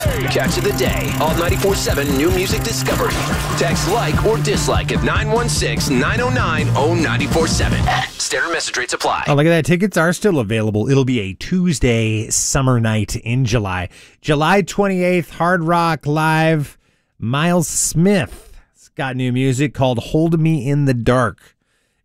Catch of the day, all 94.7 New Music Discovery. Text like or dislike at 916-909-0947. Standard message rates apply. Oh, look at that. Tickets are still available. It'll be a Tuesday summer night in July. July 28th, Hard Rock Live. Miles Smith has got new music called Hold Me in the Dark.